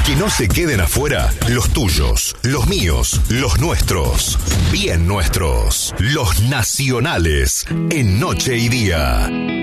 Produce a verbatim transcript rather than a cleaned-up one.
Que no se queden afuera los tuyos, los míos, los nuestros. Bien nuestros. Los nacionales en Noche y Día.